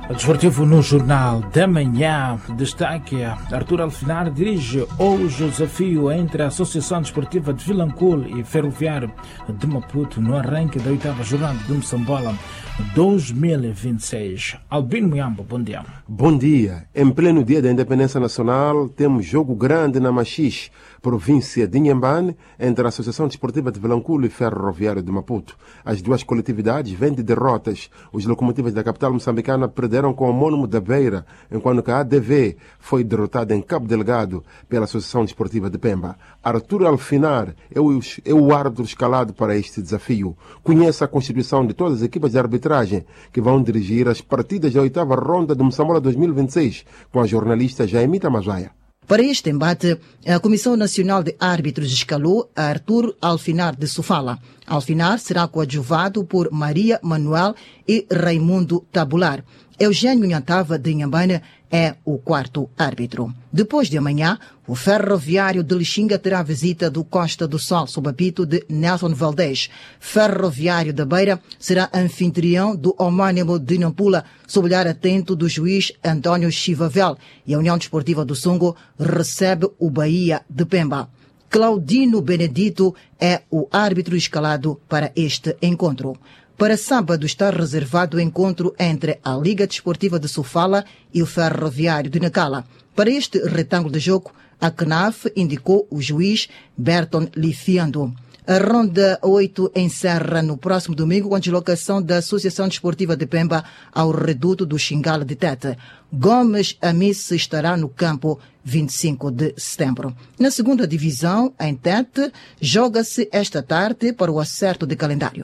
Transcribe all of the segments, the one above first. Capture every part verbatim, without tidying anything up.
Desportivo no Jornal da Manhã. Destaque: Arthur Alfinar dirige hoje o desafio entre a Associação Desportiva de Vilanculo e Ferroviário de Maputo no arranque da oitava jornada de Moçambola dois mil e vinte e seis. Albino Muyamba, bom dia. Bom dia. Em pleno dia da Independência Nacional, temos jogo grande na Machixe, província de Inhambane, entre a Associação Desportiva de Vilanculo e Ferroviário de Maputo. As duas coletividades vêm de derrotas. Os locomotivas da capital moçambicana perderam com o homônimo da Beira, enquanto que a A D V foi derrotada em Cabo Delgado pela Associação Desportiva de Pemba. Arthur Alfinar é o, é o árbitro escalado para este desafio. Conhece a constituição de todas as equipas de arbitragem que vão dirigir as partidas da oitava ronda de Moçambola dois mil e vinte e seis, com a jornalista Jaimita Mazaia. Para este embate, a Comissão Nacional de Árbitros escalou a Arthur Alfinar de Sofala. Alfinar será coadjuvado por Maria Manuel e Raimundo Tabular. Eugênio Nhantava de Inhambane é o quarto árbitro. Depois de amanhã, o Ferroviário de Lixinga terá visita do Costa do Sol, sob apito de Nelson Valdez. Ferroviário da Beira será anfitrião do homónimo de Nampula, sob olhar atento do juiz António Chivavel. E a União Desportiva do Songo recebe o Bahia de Pemba. Claudino Benedito é o árbitro escalado para este encontro. Para sábado está reservado o encontro entre a Liga Desportiva de Sofala e o Ferroviário de Nacala. Para este retângulo de jogo, a C N A F indicou o juiz Berton Lifiando. A Ronda oito encerra no próximo domingo com a deslocação da Associação Desportiva de Pemba ao reduto do Xingala de Tete. Gomes Amice estará no campo vinte e cinco de setembro. Na segunda divisão, em Tete, joga-se esta tarde para o acerto de calendário.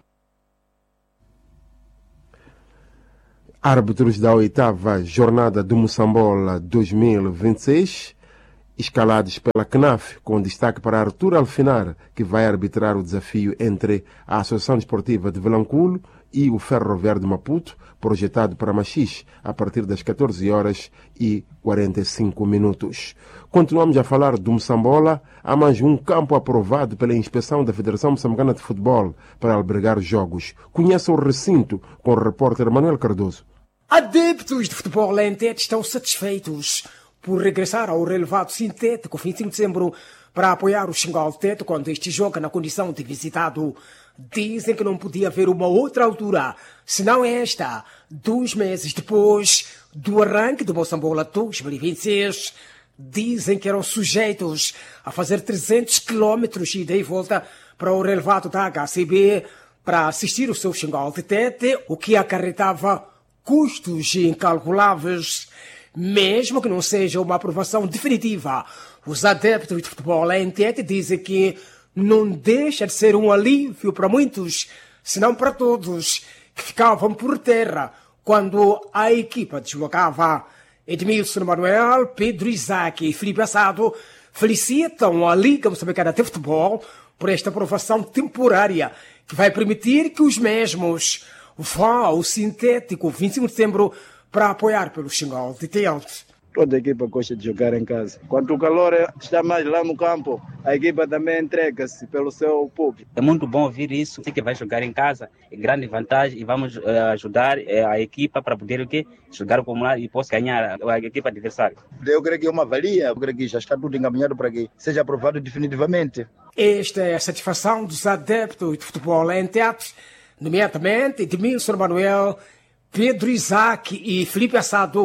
Árbitros da oitava jornada do Moçambola dois mil e vinte e seis, escalados pela C N A F, com destaque para Arthur Alfinar, que vai arbitrar o desafio entre a Associação Desportiva de Vilanculo e o Ferroviário de Maputo, projetado para Machixe, a partir das catorze horas e quarenta e cinco minutos. Continuamos a falar do Moçambola. Há mais um campo aprovado pela inspeção da Federação Moçambicana de Futebol para albergar jogos. Conheça o recinto com o repórter Manuel Cardoso. Adeptos de futebol em Tete estão satisfeitos por regressar ao relevado sintético vinte e cinco de dezembro para apoiar o Xingal de Tete quando este joga na condição de visitado. Dizem que não podia haver uma outra altura, senão esta, dois meses depois do arranque do Moçambola dois mil e vinte e seis. Dizem que eram sujeitos a fazer trezentos quilómetros ida e volta para o relevado da H C B para assistir o seu Xingal de Tete, o que acarretava custos incalculáveis. Mesmo que não seja uma aprovação definitiva, os adeptos de futebol em Tete dizem que não deixa de ser um alívio para muitos, se não para todos, que ficavam por terra quando a equipa deslocava. Edmilson Manuel, Pedro Isaac e Filipe Assado felicitam a Liga Moçambicana de Futebol por esta aprovação temporária que vai permitir que os mesmos vão ao sintético vinte e cinco de setembro para apoiar pelo Xingal de Tete. Toda a equipa gosta de jogar em casa. Quando o calor está mais lá no campo, a equipa também entrega-se pelo seu público. É muito bom ouvir isso. Você que vai jogar em casa é grande vantagem e vamos uh, ajudar uh, a equipa para poder o quê? Jogar como lá e possa ganhar a, a equipa adversária. Eu creio que é uma valia. Eu creio que já está tudo encaminhado para que seja aprovado definitivamente. Esta é a satisfação dos adeptos de futebol em Tete, nomeadamente Edmilson Manuel, Pedro Isaac e Filipe Assado,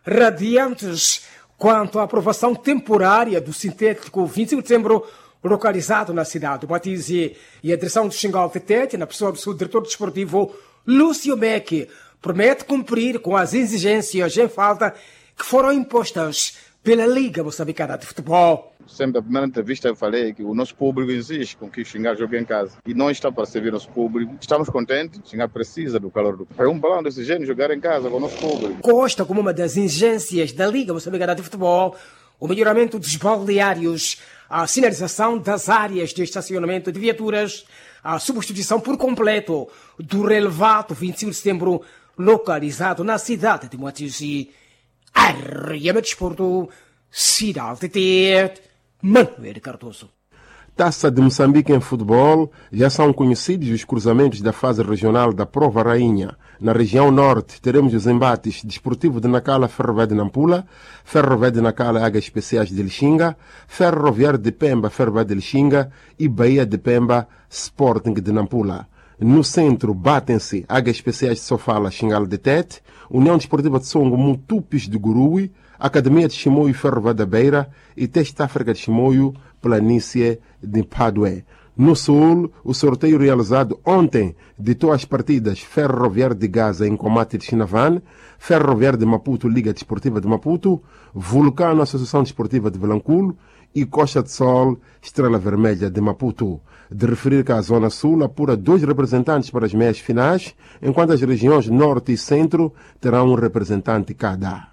radiantes quanto à aprovação temporária do sintético vinte e cinco de dezembro, localizado na cidade do Batize. E a direção do Xingal de Tete, na pessoa do seu diretor desportivo, Lúcio Meck, promete cumprir com as exigências em falta que foram impostas pela Liga Moçambicana de Futebol. Sempre, na primeira entrevista, eu falei que o nosso público exige com que o Xingal jogue em casa. E não está para servir nosso público. Estamos contentes, o Xingal precisa do calor do... É um balão desse gênero jogar em casa com o nosso público. Consta como uma das exigências da Liga Moçambicana de Futebol o melhoramento dos balneários, a sinalização das áreas de estacionamento de viaturas, a substituição por completo do relevado vinte e cinco de setembro, localizado na cidade de Moatize. R M Desporto, Cidade de Tete, Manuel Cardoso. Taça de Moçambique em futebol, já são conhecidos os cruzamentos da fase regional da Prova Rainha. Na região norte, teremos os embates Desportivo de Nacala, Ferroviário de Nampula, Ferroviário de Nacala, Águas Especiais de Lixinga, Ferroviário de Pemba, Ferroviário de Lixinga e Bahia de Pemba, Sporting de Nampula. No centro, batem-se Águas Especiais de Sofala, Xingalo de Tete, União Desportiva de Songo, Mutupis de Gurui, Academia de Chimoio, Ferroviário da Beira e Teste África de Chimoio, Planície de Padue. No sul, o sorteio realizado ontem ditou as partidas Ferroviário de Gaza em Comate de Chinavan, Ferroviário de Maputo, Liga Desportiva de Maputo, Vulcano, Associação Desportiva de Vilanculo e Costa de Sol, Estrela Vermelha de Maputo. De referir que a Zona Sul apura dois representantes para as meias finais, enquanto as regiões Norte e Centro terão um representante cada.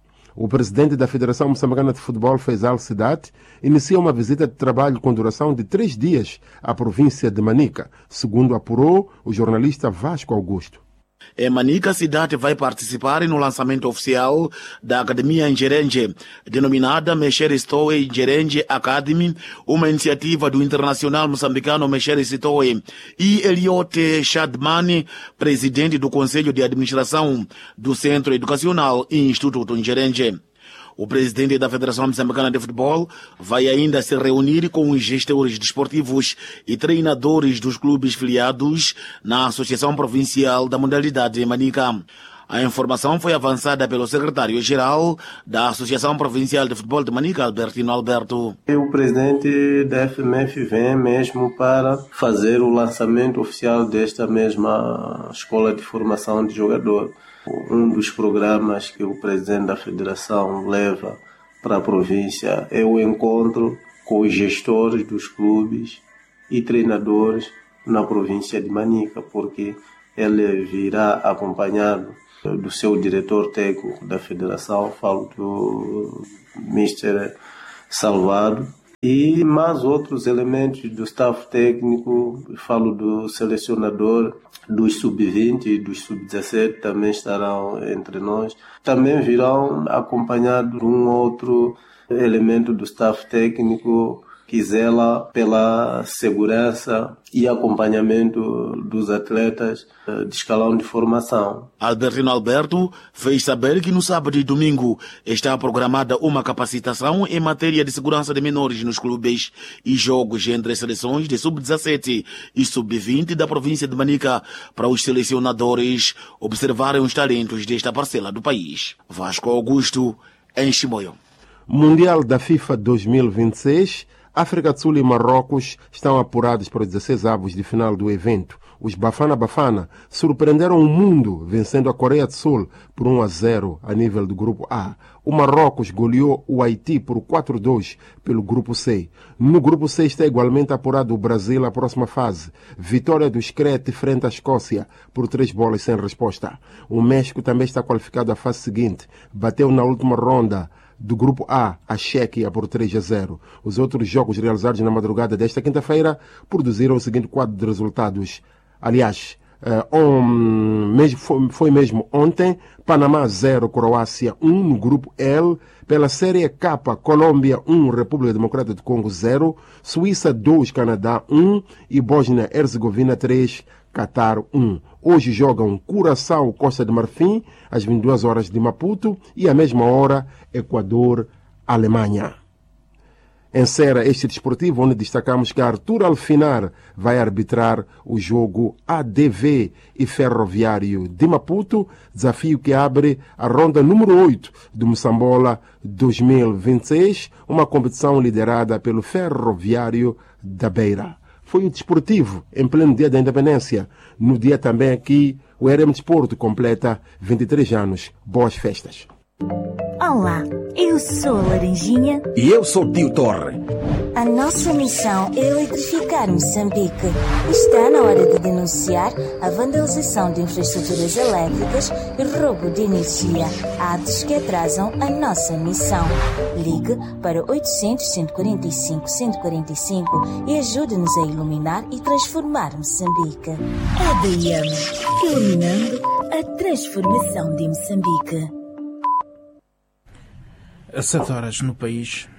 O presidente da Federação Moçambicana de Futebol, Faisal Sidat, inicia uma visita de trabalho com duração de três dias à província de Manica, segundo apurou o jornalista Vasco Augusto. Em Manica, Sidat vai participar no lançamento oficial da Academia Ngerenge, denominada Mexer Stowe Ngerenge Academy, uma iniciativa do internacional moçambicano Mexer Stowe, e Eliote Shadmani, presidente do Conselho de Administração do Centro Educacional e Instituto Ngerenge. O presidente da Federação Moçambicana de Futebol vai ainda se reunir com os gestores desportivos e treinadores dos clubes filiados na Associação Provincial da Modalidade de Manica. A informação foi avançada pelo secretário-geral da Associação Provincial de Futebol de Manica, Albertino Alberto. O presidente da F M F vem mesmo para fazer o lançamento oficial desta mesma escola de formação de jogador. Um dos programas que o presidente da federação leva para a província é o encontro com os gestores dos clubes e treinadores na província de Manica, porque ele virá acompanhado do seu diretor técnico da federação, falo do mister Salvado, e mais outros elementos do staff técnico, falo do selecionador dos sub vinte e dos sub dezessete, também estarão entre nós. Também virão acompanhados de um outro elemento do staff técnico que zela pela segurança e acompanhamento dos atletas de escalão de formação. Albertino Alberto fez saber que no sábado e domingo está programada uma capacitação em matéria de segurança de menores nos clubes e jogos entre as seleções de sub dezessete e sub vinte da província de Manica para os selecionadores observarem os talentos desta parcela do país. Vasco Augusto, em Chimoio. Mundial da FIFA dois mil e vinte e seis. África do Sul e Marrocos estão apurados para os dezesseis avos de final do evento. Os Bafana Bafana surpreenderam o mundo, vencendo a Coreia do Sul por um a zero a nível do Grupo A. O Marrocos goleou o Haiti por quatro a dois pelo Grupo C. No Grupo C está igualmente apurado o Brasil à próxima fase. Vitória do Screte frente à Escócia por três bolas sem resposta. O México também está qualificado à fase seguinte. Bateu na última ronda do Grupo A, a Chequia por três a zero. Os outros jogos realizados na madrugada desta quinta-feira produziram o seguinte quadro de resultados. Aliás, uh, um, mesmo, foi, foi mesmo ontem, Panamá zero, Croácia um, no Grupo L. Pela Série K, Colômbia um, República Democrática do Congo zero, Suíça dois, Canadá um e Bósnia-Herzegovina três, Qatar um. Hoje jogam Curaçao, Costa de Marfim, às vinte e duas horas de Maputo, e à mesma hora, Equador, Alemanha. Encerra este desportivo, onde destacamos que Arthur Alfinar vai arbitrar o jogo A D V e Ferroviário de Maputo, desafio que abre a ronda número oito do Moçambola dois mil e vinte e seis, uma competição liderada pelo Ferroviário da Beira. Foi o desportivo em pleno dia da independência, no dia também que o R M Desporto completa vinte e três anos. Boas festas. Olá, eu sou a Laranjinha. E eu sou o Tio Torre. A nossa missão é eletrificar Moçambique. Está na hora de denunciar a vandalização de infraestruturas elétricas e roubo de energia, atos que atrasam a nossa missão. Ligue para oitocentos, cento e quarenta e cinco, cento e quarenta e cinco e ajude-nos a iluminar e transformar Moçambique. A D M, iluminando a transformação de Moçambique. Às sete horas no país.